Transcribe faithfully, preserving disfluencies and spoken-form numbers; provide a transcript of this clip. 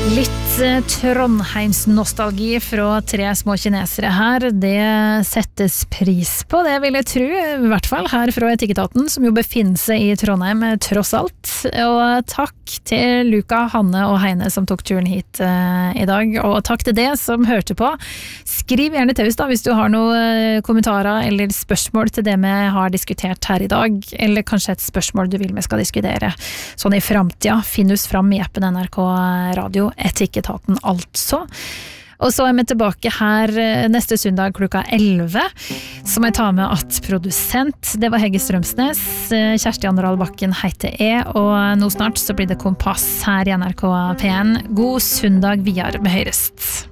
Litt Trondheims nostalgi fra tre små kinesere her, det settes pris på, det vil jeg tro, i hvert fall her fra Etikketaten, som jo befinner seg i Trondheim tross alt. Og takk til Luka, Hanne og Heine som tok turen hit uh, i dag, og takk til deg som hørte på. Skriv gjerne til oss da, hvis du har noen kommentarer eller spørsmål til det vi har diskutert her i dag, eller kanskje et spørsmål du vil vi skal diskutere sånn i fremtiden. Finn oss fram i appen N R K Radio, Etikketaten altså. Og så er vi tilbake her neste søndag klokka elleve, som jeg tar med at produsent, det var Hegge Strømsnes, Kjersti Andral Bakken heter jeg, og nå snart så blir det Kompass her i N R K P N. God søndag videre med høyrest.